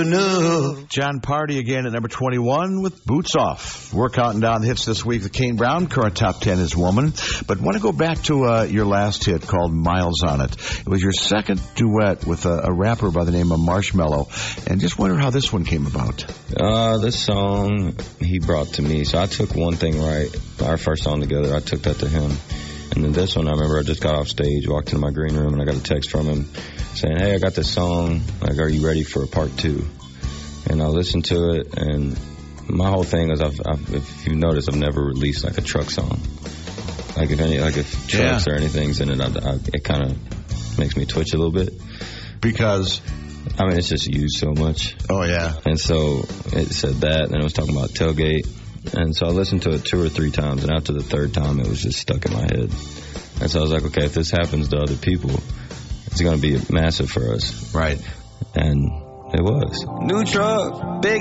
John Party again at number 21 with Boots Off. We're counting down the hits this week. The Kane Brown current top 10 is Woman. But want to go back to your last hit called Miles on It. It was your second duet with a rapper by the name of Marshmello. And just wonder how this one came about. This song he brought to me. So I took one thing right. Our first song together, I took that to him. And then this one, I remember I just got off stage, walked into my green room, and I got a text from him saying, hey, I got this song, like, are you ready for a part 2? And I listened to it, and my whole thing is, if you notice, I've never released, like, a truck song. Like, if trucks or anything's in it, it kind of makes me twitch a little bit. Because? I mean, it's just used so much. Oh, yeah. And so it said that, and it was talking about tailgate. And so I listened to it 2 or 3 times, and after the third time, it was just stuck in my head. And so I was like, okay, if this happens to other people, it's going to be massive for us. Right. And it was. New truck, big